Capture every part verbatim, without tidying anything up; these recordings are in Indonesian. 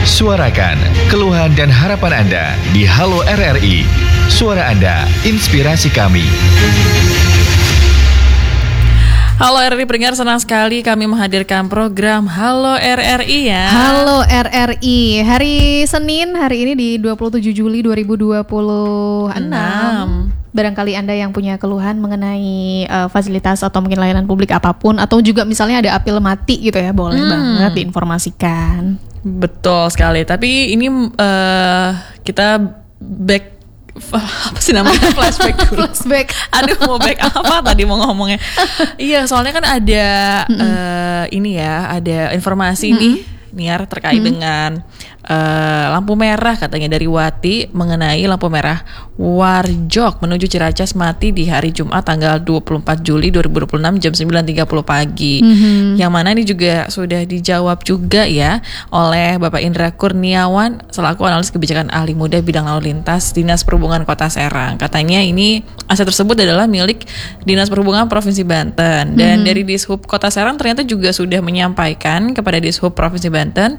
Suarakan keluhan dan harapan Anda di Halo R R I. Suara Anda, inspirasi kami. Halo R R I pendengar, senang sekali kami menghadirkan program Halo R R I ya. Halo R R I. Hari Senin, hari ini di dua puluh tujuh Juli dua ribu dua puluh enam. Barangkali Anda yang punya keluhan mengenai uh, fasilitas atau mungkin layanan publik apapun, atau juga misalnya ada apel mati gitu ya, boleh hmm. banget diinformasikan. Betul sekali. Tapi ini uh, kita back apa sih namanya, flashback dulu. Flashback. Aduh, mau back apa tadi mau ngomongnya? Iya, soalnya kan ada uh, ini ya, ada informasi nih Niar terkait mm-hmm. dengan uh, lampu merah katanya dari Wati mengenai lampu merah Warjok menuju Ciracas mati di hari Jumat tanggal dua puluh empat Juli dua ribu dua puluh enam jam sembilan tiga puluh pagi. Mm-hmm. Yang mana ini juga sudah dijawab juga ya oleh Bapak Indra Kurniawan selaku analis kebijakan ahli muda bidang lalu lintas Dinas Perhubungan Kota Serang. Katanya ini aset tersebut adalah milik Dinas Perhubungan Provinsi Banten. Dan mm-hmm. dari Dishub Kota Serang ternyata juga sudah menyampaikan kepada Dishub Provinsi Banten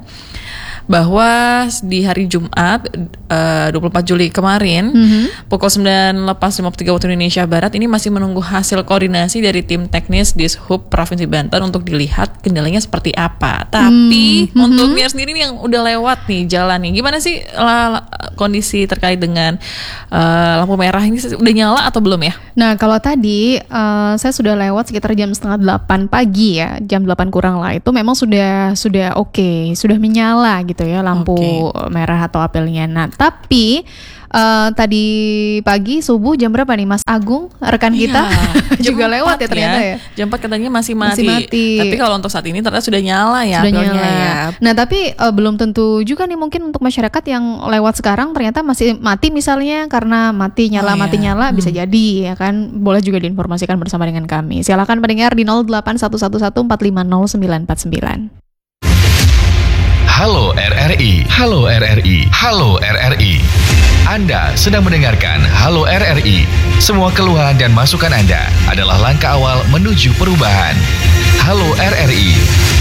bahwa di hari Jumat uh, dua puluh empat Juli kemarin mm-hmm. pukul sembilan lepas lima puluh tiga waktu Indonesia Barat ini masih menunggu hasil koordinasi dari tim teknis Dishub Provinsi Banten untuk dilihat kendalanya seperti apa. Tapi mm-hmm. untuk Niar sendiri nih yang udah lewat nih jalan nih, gimana sih la, la, kondisi terkait dengan uh, lampu merah ini udah nyala atau belum ya? Nah kalau tadi uh, saya sudah lewat sekitar jam setengah delapan pagi ya, jam delapan kurang lah, itu memang sudah sudah oke, okay, sudah menyala gitu ya lampu okay. merah atau apelnya. Nah tapi uh, tadi pagi subuh jam berapa nih Mas Agung rekan iya, kita juga lewat ya ternyata ya, ya. Jam empat katanya masih mati. masih mati. Tapi kalau untuk saat ini ternyata sudah nyala ya. Sudah nyala. Ya. Nah tapi uh, belum tentu juga nih, mungkin untuk masyarakat yang lewat sekarang ternyata masih mati misalnya karena mati nyala oh, mati iya. nyala hmm. bisa jadi ya kan. Boleh juga diinformasikan bersama dengan kami. Silakan pendengar di nol delapan satu satu satu empat lima nol sembilan empat sembilan. Halo R R I, Halo R R I, Halo R R I. Anda sedang mendengarkan Halo R R I. Semua keluhan dan masukan Anda adalah langkah awal menuju perubahan. Halo R R I.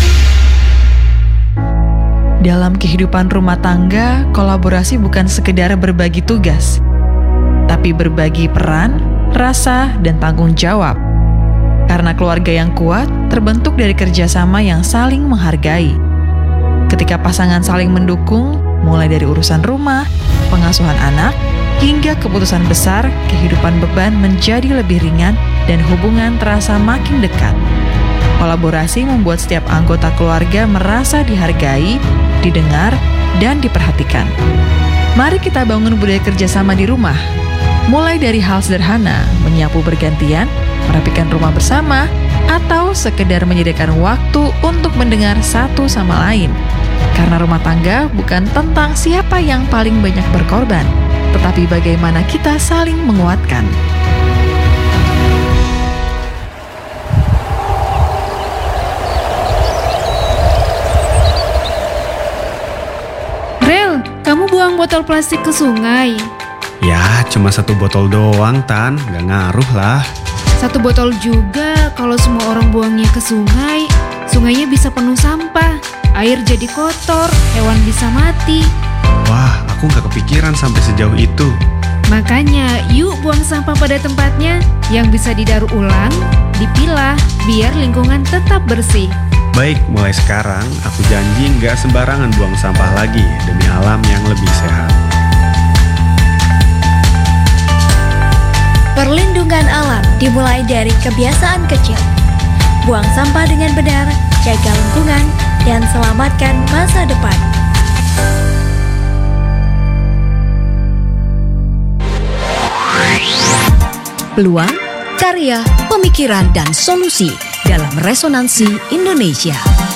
Dalam kehidupan rumah tangga, kolaborasi bukan sekedar berbagi tugas, tapi berbagi peran, rasa, dan tanggung jawab. Karena keluarga yang kuat terbentuk dari kerjasama yang saling menghargai. Ketika pasangan saling mendukung, mulai dari urusan rumah, pengasuhan anak, hingga keputusan besar, kehidupan beban menjadi lebih ringan dan hubungan terasa makin dekat. Kolaborasi membuat setiap anggota keluarga merasa dihargai, didengar, dan diperhatikan. Mari kita bangun budaya kerjasama di rumah. Mulai dari hal sederhana, menyapu bergantian, merapikan rumah bersama, atau sekedar menyediakan waktu untuk mendengar satu sama lain. Karena rumah tangga bukan tentang siapa yang paling banyak berkorban, tetapi bagaimana kita saling menguatkan. Rel, kamu buang botol plastik ke sungai? Ya, cuma satu botol doang, Tan. Gak ngaruh lah. Satu botol juga, kalau semua orang buangnya ke sungai, sungainya bisa penuh sampah, air jadi kotor, hewan bisa mati. Wah, aku gak kepikiran sampai sejauh itu. Makanya, yuk buang sampah pada tempatnya, yang bisa didaur ulang, dipilah, biar lingkungan tetap bersih. Baik, mulai sekarang aku janji gak sembarangan buang sampah lagi, demi alam yang lebih sehat. Perlindungan alam dimulai dari kebiasaan kecil. Buang sampah dengan benar, jaga lingkungan, dan selamatkan masa depan. Peluang, karya, pemikiran, dan solusi dalam Resonansi Indonesia.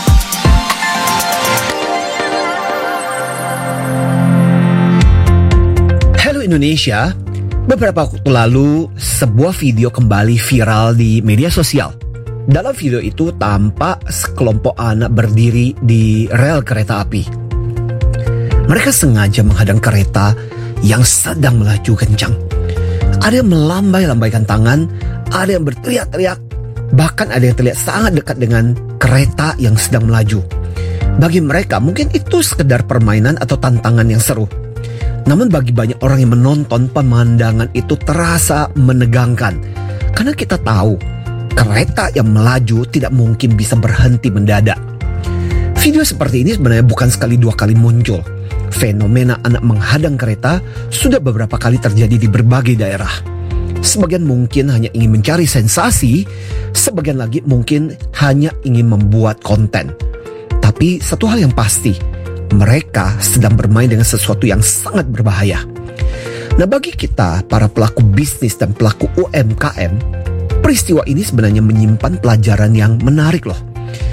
Halo Indonesia. Beberapa waktu lalu, sebuah video kembali viral di media sosial. Dalam video itu tampak sekelompok anak berdiri di rel kereta api. Mereka sengaja menghadang kereta yang sedang melaju kencang. Ada yang melambai-lambaikan tangan, ada yang berteriak-teriak, bahkan ada yang terlihat sangat dekat dengan kereta yang sedang melaju. Bagi mereka mungkin itu sekedar permainan atau tantangan yang seru. Namun bagi banyak orang yang menonton, pemandangan itu terasa menegangkan. Karena kita tahu kereta yang melaju tidak mungkin bisa berhenti mendadak. Video seperti ini sebenarnya bukan sekali dua kali muncul. Fenomena anak menghadang kereta sudah beberapa kali terjadi di berbagai daerah. Sebagian mungkin hanya ingin mencari sensasi, sebagian lagi mungkin hanya ingin membuat konten. Tapi satu hal yang pasti, mereka sedang bermain dengan sesuatu yang sangat berbahaya. Nah, bagi kita, para pelaku bisnis dan pelaku U M K M, peristiwa ini sebenarnya menyimpan pelajaran yang menarik loh.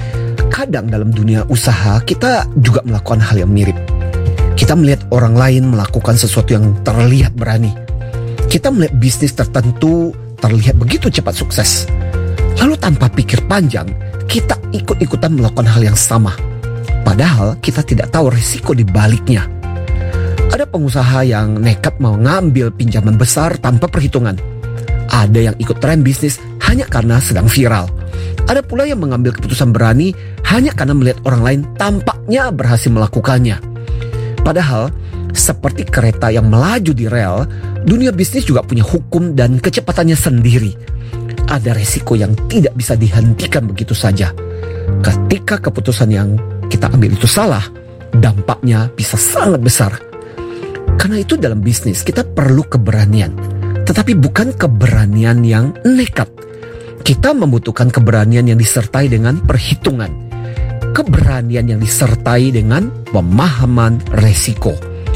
Kadang dalam dunia usaha, kita juga melakukan hal yang mirip. Kita melihat orang lain melakukan sesuatu yang terlihat berani. Kita melihat bisnis tertentu terlihat begitu cepat sukses. Lalu tanpa pikir panjang, kita ikut-ikutan melakukan hal yang sama. Padahal kita tidak tahu risiko di baliknya. Ada pengusaha yang nekat mengambil pinjaman besar tanpa perhitungan. Ada yang ikut tren bisnis hanya karena sedang viral. Ada pula yang mengambil keputusan berani hanya karena melihat orang lain tampaknya berhasil melakukannya. Padahal, seperti kereta yang melaju di rel, dunia bisnis juga punya hukum dan kecepatannya sendiri. Ada resiko yang tidak bisa dihentikan begitu saja. Ketika keputusan yang kita ambil itu salah, dampaknya bisa sangat besar. Karena itu dalam bisnis kita perlu keberanian, tetapi bukan keberanian yang nekat. Kita membutuhkan keberanian yang disertai dengan perhitungan, keberanian yang disertai dengan pemahaman resiko.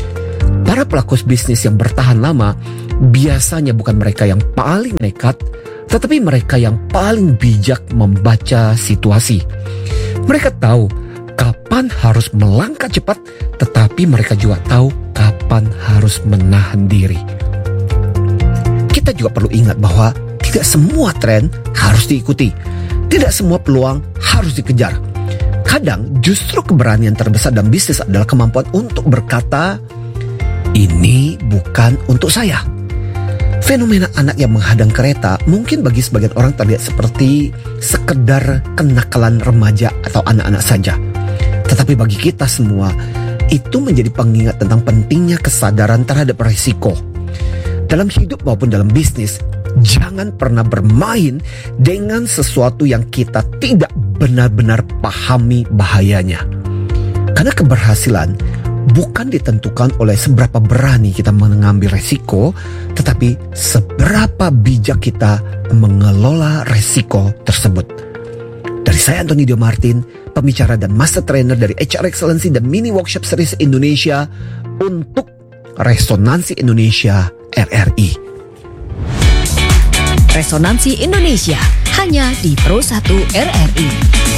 Para pelaku bisnis yang bertahan lama biasanya bukan mereka yang paling nekat, tetapi mereka yang paling bijak membaca situasi. Mereka tahu kapan harus melangkah cepat, tetapi mereka juga tahu kapan harus menahan diri. Kita juga perlu ingat bahwa tidak semua tren harus diikuti, tidak semua peluang harus dikejar. Kadang justru keberanian terbesar dalam bisnis adalah kemampuan untuk berkata, ini bukan untuk saya. Fenomena anak yang menghadang kereta mungkin bagi sebagian orang terlihat seperti sekedar kenakalan remaja atau anak-anak saja. Tetapi bagi kita semua, itu menjadi pengingat tentang pentingnya kesadaran terhadap risiko. Dalam hidup maupun dalam bisnis, jangan pernah bermain dengan sesuatu yang kita tidak benar-benar pahami bahayanya. Karena keberhasilan bukan ditentukan oleh seberapa berani kita mengambil resiko, tetapi seberapa bijak kita mengelola resiko tersebut. Dari saya Anthony Dio Martin, pembicara dan master trainer dari H R Excellency dan Mini Workshop Series Indonesia untuk Resonansi Indonesia R R I. Resonansi Indonesia hanya di Pro satu R R I.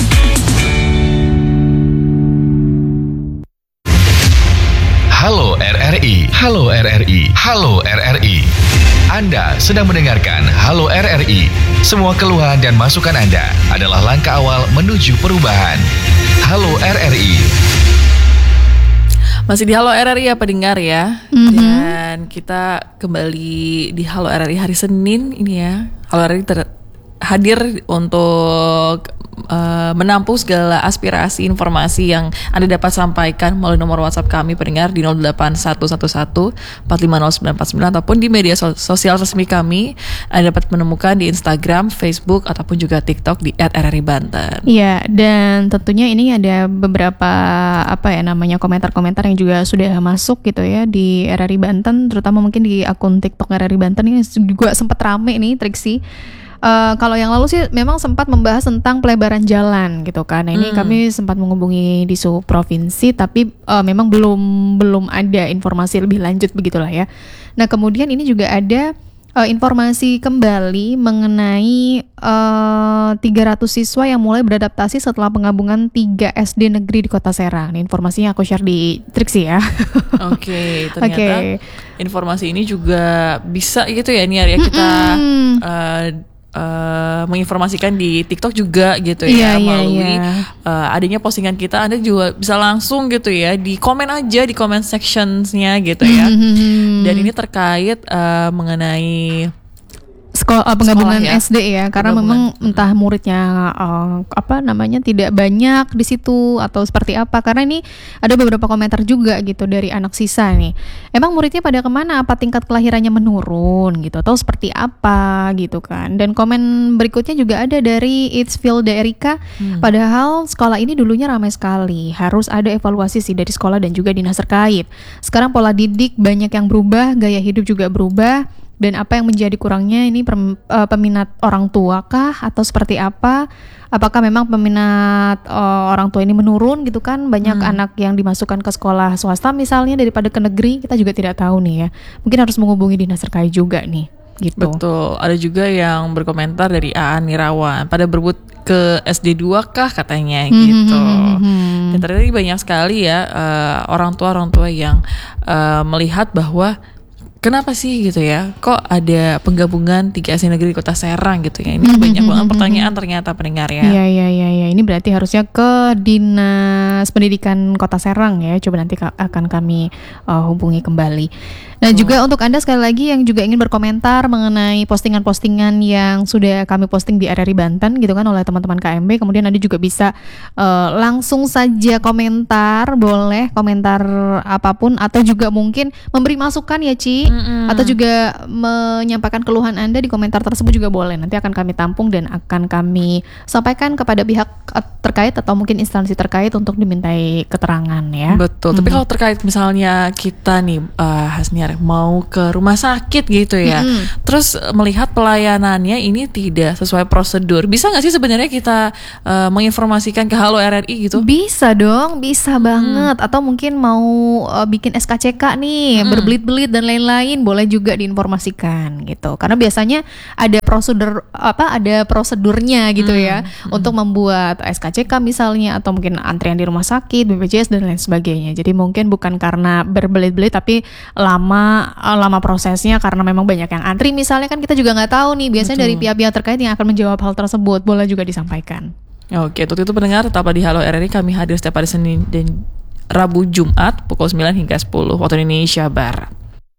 Halo R R I, halo R R I, halo R R I. Anda sedang mendengarkan Halo R R I. Semua keluhan dan masukan Anda adalah langkah awal menuju perubahan. Halo R R I. Masih di Halo R R I ya pendengar ya. Mm-hmm. Dan kita kembali di Halo R R I hari Senin ini ya. Halo R R I ter- hadir untuk uh, menampung segala aspirasi informasi yang Anda dapat sampaikan melalui nomor WhatsApp kami pendengar di nol delapan satu satu satu empat lima nol sembilan empat sembilan ataupun di media sosial resmi kami. Anda dapat menemukan di Instagram, Facebook ataupun juga TikTok di et r r i banten. Iya, dan tentunya ini ada beberapa apa ya namanya komentar-komentar yang juga sudah masuk gitu ya di R R I Banten, terutama mungkin di akun TikTok R R I Banten ini juga sempat rame nih Triksi. Uh, kalau yang lalu sih memang sempat membahas tentang pelebaran jalan gitu kan. Nah, ini hmm. kami sempat menghubungi di Sub Provinsi, tapi uh, memang belum belum ada informasi lebih lanjut begitulah ya. Nah, kemudian ini juga ada uh, informasi kembali mengenai uh, tiga ratus siswa yang mulai beradaptasi setelah penggabungan tiga S D negeri di Kota Serang. Ini informasinya aku share di Triksi ya. Oke, okay, ternyata okay. informasi ini juga bisa gitu ya Niar ya kita hmm. uh, Uh, menginformasikan di TikTok juga gitu ya, yeah, melalui yeah, yeah. Uh, adanya postingan kita. Anda juga bisa langsung gitu ya di komen aja di comment sectionsnya gitu ya. Mm-hmm. Dan ini terkait uh, mengenai Sekolah uh, penggabungan Sekolah ya? S D ya, karena Penggabungan. memang entah muridnya uh, apa namanya tidak banyak di situ atau seperti apa. Karena ini ada beberapa komentar juga gitu dari anak sisa nih. Emang muridnya pada kemana? Apa tingkat kelahirannya menurun gitu atau seperti apa gitu kan? Dan komen berikutnya juga ada dari It's Vilda Erika. Hmm. Padahal sekolah ini dulunya ramai sekali. Harus ada evaluasi sih dari sekolah dan juga dinas terkait. Sekarang pola didik banyak yang berubah, gaya hidup juga berubah. Dan apa yang menjadi kurangnya ini pem, uh, peminat orang tua kah atau seperti apa? Apakah memang peminat uh, orang tua ini menurun gitu kan? Banyak hmm. anak yang dimasukkan ke sekolah swasta misalnya daripada ke negeri, kita juga tidak tahu nih ya. Mungkin harus menghubungi dinas terkait juga nih. Gitu. Betul. Ada juga yang berkomentar dari A A Nirawan, pada berebut ke S D dua kah katanya gitu. Mm-hmm. Dan ternyata banyak sekali ya uh, orang tua orang tua yang uh, melihat bahwa kenapa sih gitu ya, kok ada penggabungan tiga S D negeri Kota Serang gitu ya. Ini mm-hmm. banyak banget pertanyaan ternyata pendengar ya. Iya iya iya ya. Ini berarti harusnya ke Dinas Pendidikan Kota Serang ya. Coba nanti akan kami uh, hubungi kembali. Nah, oh. juga untuk Anda sekali lagi yang juga ingin berkomentar mengenai postingan-postingan yang sudah kami posting di R R I Banten gitu kan oleh teman-teman K M B, kemudian Anda juga bisa uh, langsung saja komentar, boleh komentar apapun atau juga mungkin memberi masukan ya Ci, mm-hmm. atau juga menyampaikan keluhan Anda di komentar tersebut juga boleh. Nanti akan kami tampung dan akan kami sampaikan kepada pihak terkait atau mungkin instansi terkait untuk dimintai keterangan ya. Betul. Mm-hmm. Tapi kalau terkait misalnya kita nih uh, Hasniar mau ke rumah sakit gitu ya, mm-hmm. terus melihat pelayanannya ini tidak sesuai prosedur, bisa nggak sih sebenarnya kita uh, menginformasikan ke Halo R R I gitu? Bisa dong, bisa hmm. banget. Atau mungkin mau uh, bikin S K C K nih, hmm. berbelit-belit dan lain-lain, boleh juga diinformasikan gitu. Karena biasanya ada prosedur apa, ada prosedurnya gitu hmm. ya, hmm. untuk membuat S K C K misalnya, atau mungkin antrian di rumah sakit, B P J S dan lain sebagainya. Jadi mungkin bukan karena berbelit-belit, tapi lama lama prosesnya karena memang banyak yang antri misalnya, kan kita juga nggak tahu nih. Biasanya Betul. Dari pihak-pihak terkait yang akan menjawab hal tersebut, boleh juga disampaikan. Oke, untuk itu pendengar tetaplah di Halo R R I. Kami hadir setiap hari Senin dan Rabu Jumat pukul sembilan hingga sepuluh waktu Indonesia Barat.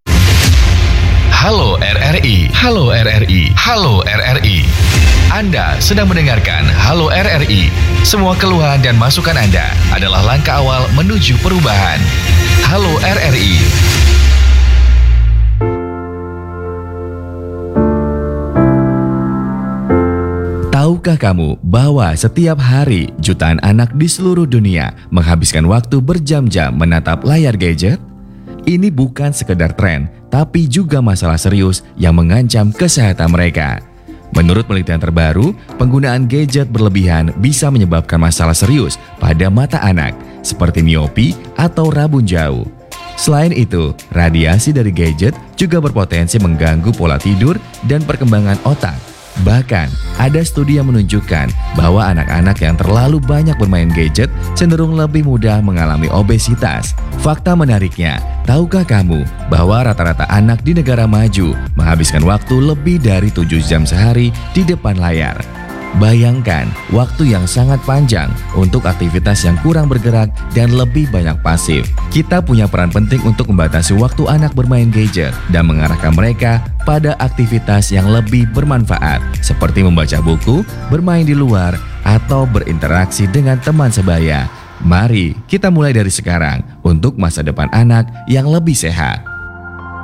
Halo R R I, Halo R R I, Halo R R I. Anda sedang mendengarkan Halo R R I. Semua keluhan dan masukan Anda adalah langkah awal menuju perubahan. Halo R R I. Tahukah kamu bahwa setiap hari jutaan anak di seluruh dunia menghabiskan waktu berjam-jam menatap layar gadget? Ini bukan sekedar tren, tapi juga masalah serius yang mengancam kesehatan mereka. Menurut penelitian terbaru, penggunaan gadget berlebihan bisa menyebabkan masalah serius pada mata anak, seperti miopi atau rabun jauh. Selain itu, radiasi dari gadget juga berpotensi mengganggu pola tidur dan perkembangan otak. Bahkan, ada studi yang menunjukkan bahwa anak-anak yang terlalu banyak bermain gadget cenderung lebih mudah mengalami obesitas. Fakta menariknya, tahukah kamu bahwa rata-rata anak di negara maju menghabiskan waktu lebih dari tujuh jam sehari di depan layar? Bayangkan waktu yang sangat panjang untuk aktivitas yang kurang bergerak dan lebih banyak pasif. Kita punya peran penting untuk membatasi waktu anak bermain gadget dan mengarahkan mereka pada aktivitas yang lebih bermanfaat, seperti membaca buku, bermain di luar, atau berinteraksi dengan teman sebaya. Mari kita mulai dari sekarang untuk masa depan anak yang lebih sehat.